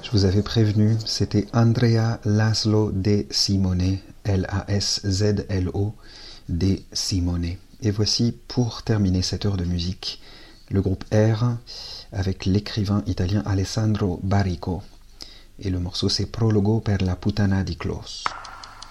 Je vous avais prévenu, c'était Andrea Laszlo De Simone, Laszlo De Simone. Et voici, pour terminer cette heure de musique, le groupe R avec l'écrivain italien Alessandro Barrico. Et le morceau c'est Prologo per la puttana di Clos.